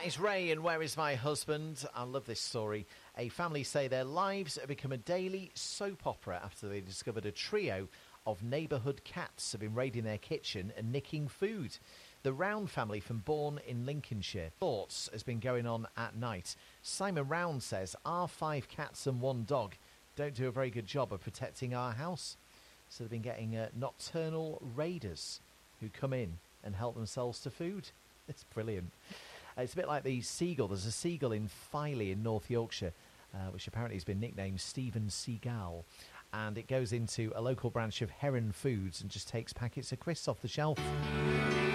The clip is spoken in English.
That is Ray and Where Is My Husband? I love this story. A family say their lives have become a daily soap opera after they discovered a trio of neighbourhood cats have been raiding their kitchen and nicking food. The Round family from Bourne in Lincolnshire. Thoughts has been going on at night. Simon Round says, our 5 cats and 1 dog don't do a very good job of protecting our house. So they've been getting nocturnal raiders who come in and help themselves to food. It's brilliant. It's a bit like the seagull. There's a seagull in Filey in North Yorkshire, which apparently has been nicknamed Stephen Seagal. And it goes into a local branch of Heron Foods and just takes packets of crisps off the shelf.